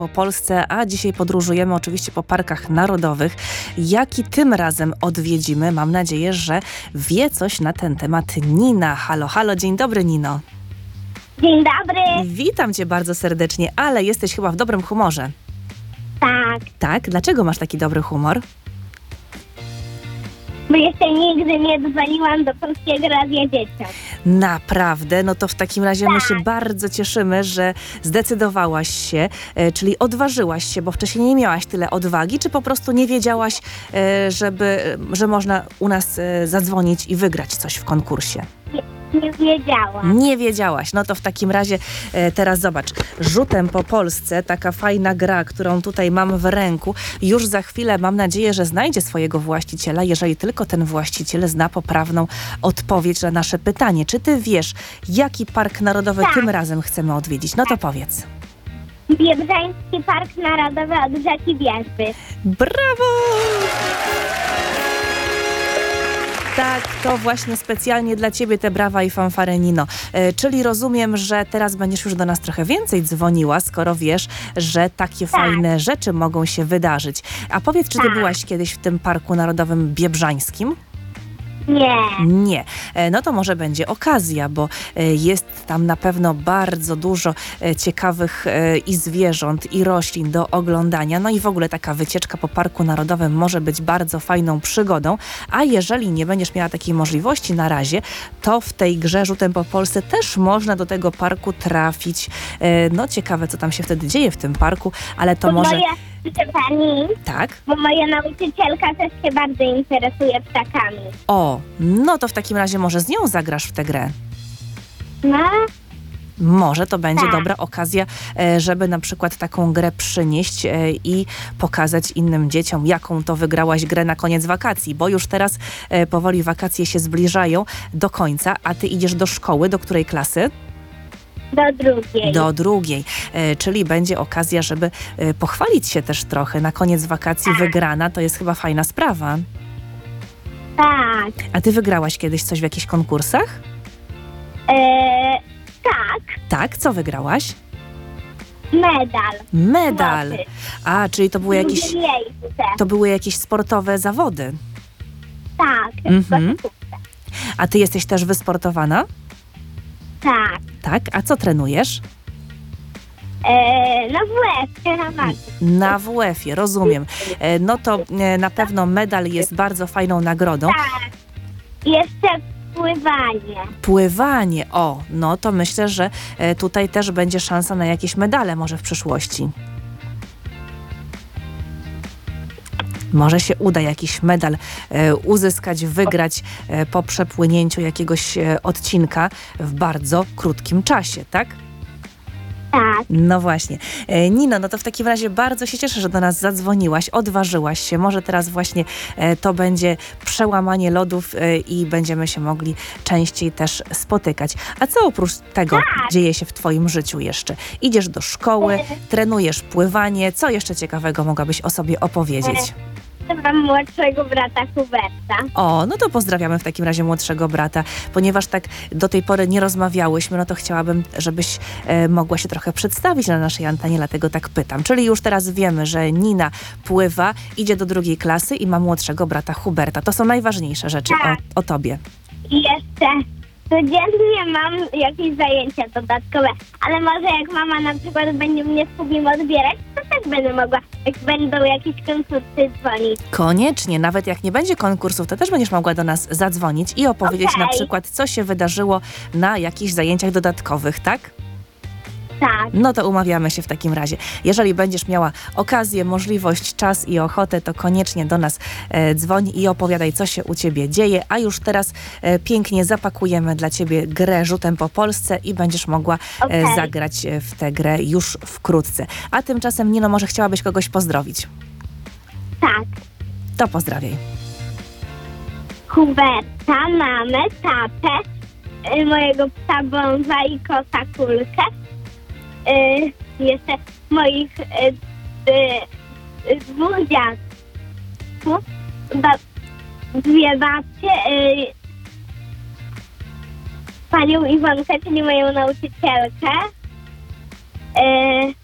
Po Polsce, a dzisiaj podróżujemy oczywiście po parkach narodowych. Jaki tym razem odwiedzimy? Mam nadzieję, że wie coś na ten temat Nina. Halo, halo, dzień dobry, Nino. Dzień dobry. Witam cię bardzo serdecznie, ale jesteś chyba w dobrym humorze. Tak, Tak? Dlaczego masz taki dobry humor? bo jeszcze nigdy nie dzwoniłam do Polskiego Radia Dzieciom. Naprawdę? No to w takim razie my się bardzo cieszymy, że zdecydowałaś się, czyli odważyłaś się, bo wcześniej nie miałaś tyle odwagi, czy po prostu nie wiedziałaś, że można u nas zadzwonić i wygrać coś w konkursie? Nie wiedziałam. Nie wiedziałaś. No to w takim razie teraz zobacz. Rzutem po Polsce, taka fajna gra, którą tutaj mam w ręku. Już za chwilę mam nadzieję, że znajdzie swojego właściciela, jeżeli tylko ten właściciel zna poprawną odpowiedź na nasze pytanie. Czy ty wiesz, jaki park narodowy tym razem chcemy odwiedzić? No to powiedz. Biebrzański Park Narodowy od Rzeki Wierzby. Brawo! Tak, to właśnie specjalnie dla ciebie te brawa i fanfary, Nino. Czyli rozumiem, że teraz będziesz już do nas trochę więcej dzwoniła, skoro wiesz, że takie fajne rzeczy mogą się wydarzyć. A powiedz, czy ty byłaś kiedyś w tym Parku Narodowym Biebrzańskim? Nie. Nie. No to może będzie okazja, bo jest tam na pewno bardzo dużo ciekawych i zwierząt, i roślin do oglądania. No i w ogóle taka wycieczka po Parku Narodowym może być bardzo fajną przygodą. A jeżeli nie będziesz miała takiej możliwości na razie, to w tej grze Rzutem po Polsce też można do tego parku trafić. No ciekawe, co tam się wtedy dzieje w tym parku, ale to może... Proszę pani, Tak? bo moja nauczycielka też się bardzo interesuje ptakami. O, no to w takim razie może z nią zagrasz w tę grę. No, Może to będzie dobra okazja, żeby na przykład taką grę przynieść i pokazać innym dzieciom, jaką to wygrałaś grę na koniec wakacji, bo już teraz powoli wakacje się zbliżają do końca, a ty idziesz do szkoły, do której klasy? do drugiej. Do drugiej, czyli będzie okazja, żeby pochwalić się też trochę. Na koniec wakacji wygrana, to jest chyba fajna sprawa. Tak. A ty wygrałaś kiedyś coś w jakichś konkursach? Tak, Tak? Co wygrałaś? medal. Medal. Złoty. A, czyli to były jakieś... W miejsce. To były jakieś sportowe zawody. Tak. Mhm. A ty jesteś też wysportowana? Tak. Tak? A co trenujesz? No właśnie, na maksie. Na WF-ie, rozumiem. No to na pewno medal jest bardzo fajną nagrodą. Tak. Jeszcze pływanie. Pływanie, o, no to myślę, że tutaj też będzie szansa na jakieś medale może w przyszłości. Może się uda jakiś medal uzyskać, wygrać po przepłynięciu jakiegoś odcinka w bardzo krótkim czasie, tak? Tak. No właśnie. Nino, no to w takim razie bardzo się cieszę, że do nas zadzwoniłaś, odważyłaś się. Może teraz właśnie to będzie przełamanie lodów i będziemy się mogli częściej też spotykać. A co oprócz tego dzieje się w twoim życiu jeszcze? Idziesz do szkoły, trenujesz pływanie. Co jeszcze ciekawego mogłabyś o sobie opowiedzieć? Mam młodszego brata Huberta. O, no to pozdrawiamy w takim razie młodszego brata. Ponieważ tak do tej pory nie rozmawiałyśmy, no to chciałabym, żebyś mogła się trochę przedstawić na naszej antenie, dlatego tak pytam. Czyli już teraz wiemy, że Nina pływa, idzie do drugiej klasy i ma młodszego brata Huberta. To są najważniejsze rzeczy o tobie. I jeszcze codziennie mam jakieś zajęcia dodatkowe, ale może jak mama na przykład będzie mnie z Kubim odbierać, to też będę mogła, jak będą jakieś konkursy, dzwonić. Koniecznie, nawet jak nie będzie konkursów, to też będziesz mogła do nas zadzwonić i opowiedzieć na przykład, co się wydarzyło na jakichś zajęciach dodatkowych, tak? Tak. No to umawiamy się w takim razie. Jeżeli będziesz miała okazję, możliwość, czas i ochotę, to koniecznie do nas dzwoń i opowiadaj, co się u ciebie dzieje. A już teraz pięknie zapakujemy dla ciebie grę Rzutem po Polsce i będziesz mogła zagrać w tę grę już wkrótce. A tymczasem, Nino, może chciałabyś kogoś pozdrowić? Tak. To pozdrawiaj. Huberta, mamę, tatę, mojego psa Bonza i kota Kulkę. Jeszcze moich dwóch dziadków, dwie babcie, panią Iwonkę, czyli moją nauczycielkę,